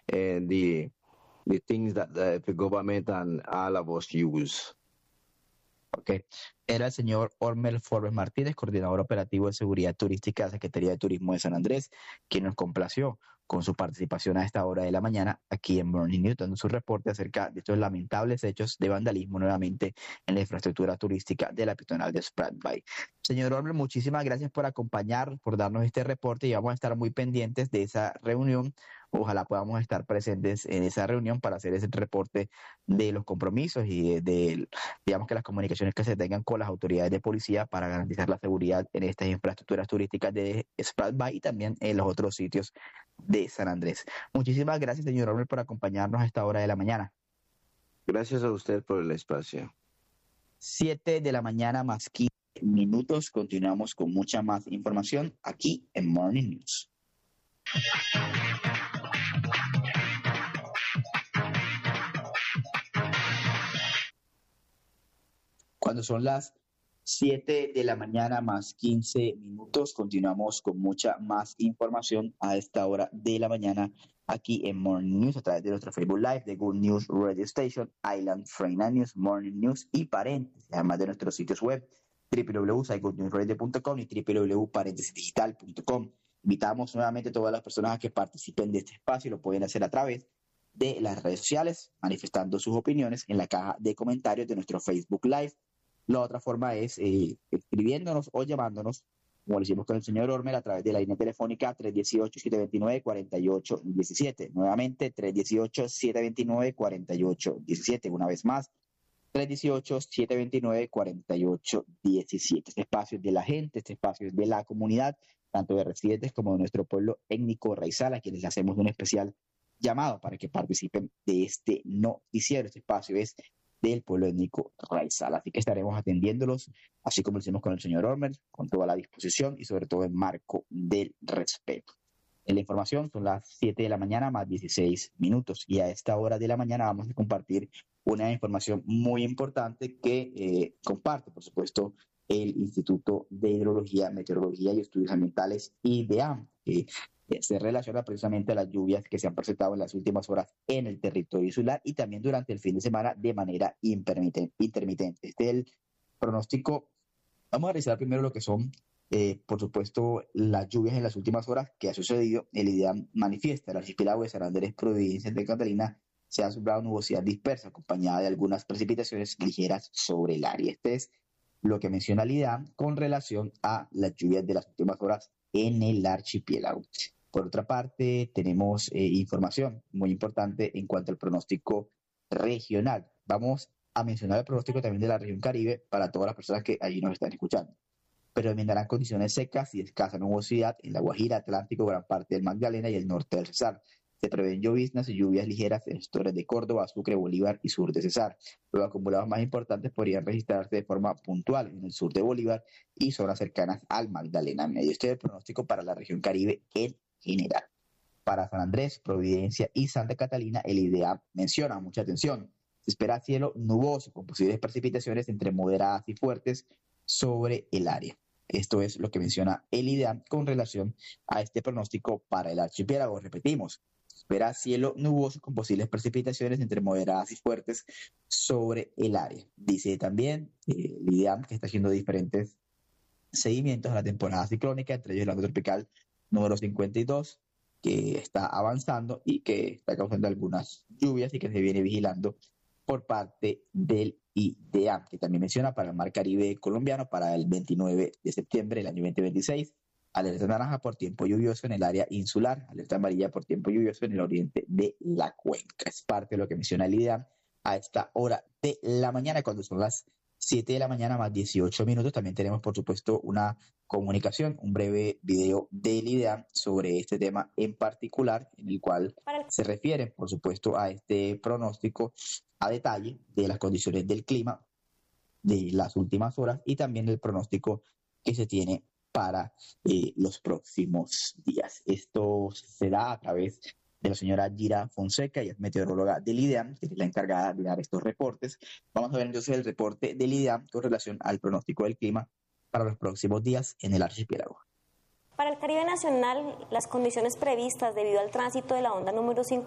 the things that the government and all of us use. Okay. Era el señor Ormel Forbes Martínez, coordinador operativo de seguridad turística de la Secretaría de Turismo de San Andrés, quien nos complació con su participación a esta hora de la mañana aquí en Morning News, dando su reporte acerca de estos lamentables hechos de vandalismo nuevamente en la infraestructura turística de la peatonal de Sprat Bay. Señor Ormel, muchísimas gracias por acompañarnos, por darnos este reporte, y vamos a estar muy pendientes de esa reunión. Ojalá podamos estar presentes en esa reunión para hacer ese reporte de los compromisos y digamos que las comunicaciones que se tengan con las autoridades de policía para garantizar la seguridad en estas infraestructuras turísticas de Sprat Bay y también en los otros sitios de San Andrés. Muchísimas gracias, señor Ormel, por acompañarnos a esta hora de la mañana. Gracias a usted por el espacio. 7 de la mañana más 15 minutos. Continuamos con mucha más información aquí en Morning News. Cuando son las 7 de la mañana más 15 minutos, continuamos con mucha más información a esta hora de la mañana aquí en Morning News a través de nuestro Facebook Live de Good News Radio Station, Island Freyna News, Morning News y paréntesis, además de nuestros sitios web www.goodnewsradio.com y www.parentesisdigital.com. Invitamos nuevamente a todas las personas a que participen de este espacio. Lo pueden hacer a través de las redes sociales, manifestando sus opiniones en la caja de comentarios de nuestro Facebook Live. La otra forma es escribiéndonos o llamándonos, como lo hicimos con el señor Ormel, a través de la línea telefónica 318-729-4817. Nuevamente, 318-729-4817. Una vez más, 318-729-4817. Este espacio es de la gente, este espacio es de la comunidad, tanto de residentes como de nuestro pueblo étnico raizal, a quienes le hacemos un especial llamado para que participen de este noticiero. Este espacio es del pueblo étnico raizal, así que estaremos atendiéndolos, así como lo hicimos con el señor Ormel, con toda la disposición y sobre todo en marco del respeto. En la información son las 7 de la mañana más 16 minutos y a esta hora de la mañana vamos a compartir una información muy importante que comparte, por supuesto, el Instituto de Hidrología, Meteorología y Estudios Ambientales, IDEAM, que se relaciona precisamente a las lluvias que se han presentado en las últimas horas en el territorio insular y también durante el fin de semana de manera intermitente. Este es el pronóstico. Vamos a revisar primero lo que son, por supuesto, las lluvias en las últimas horas que ha sucedido. El IDEAM manifiesta: el archipiélago de San Andrés, Providencia de Catalina, se ha soplado nubosidad dispersa acompañada de algunas precipitaciones ligeras sobre el área. Este es lo que menciona el IDEAM con relación a las lluvias de las últimas horas en el archipiélago. Por otra parte, tenemos información muy importante en cuanto al pronóstico regional. Vamos a mencionar el pronóstico también de la región Caribe para todas las personas que allí nos están escuchando. Predominarán condiciones secas y escasa nubosidad en la Guajira, Atlántico, gran parte del Magdalena y el norte del Cesar. Se prevén lloviznas y lluvias ligeras en sectores de Córdoba, Sucre, Bolívar y sur de Cesar. Los acumulados más importantes podrían registrarse de forma puntual en el sur de Bolívar y zonas cercanas al Magdalena Medio. Este es el pronóstico para la región Caribe en general. Para San Andrés, Providencia y Santa Catalina, el IDEAM menciona, mucha atención, se espera cielo nuboso con posibles precipitaciones entre moderadas y fuertes sobre el área. Esto es lo que menciona el IDEAM con relación a este pronóstico para el archipiélago. Repetimos, espera cielo nuboso con posibles precipitaciones entre moderadas y fuertes sobre el área. Dice también el IDEAM que está haciendo diferentes seguimientos a la temporada ciclónica, entre ellos el ando tropical número 52, que está avanzando y que está causando algunas lluvias y que se viene vigilando por parte del IDEAM, que también menciona para el Mar Caribe colombiano para el 29 de septiembre del año 2026. Alerta naranja por tiempo lluvioso en el área insular, alerta amarilla por tiempo lluvioso en el oriente de la cuenca. Es parte de lo que menciona el IDEAM a esta hora de la mañana, cuando son las 7 de la mañana más 18 minutos. También tenemos, por supuesto, una comunicación, un breve video del IDEAM sobre este tema en particular, en el cual se refiere, por supuesto, a este pronóstico a detalle de las condiciones del clima de las últimas horas y también del pronóstico que se tiene para los próximos días. Esto se da a través de la señora Gira Fonseca, ella es meteoróloga del IDEAM, que es la encargada de dar estos reportes. Vamos a ver entonces el reporte del IDEAM con relación al pronóstico del clima para los próximos días en el archipiélago. Para el Caribe Nacional, las condiciones previstas debido al tránsito de la onda número 50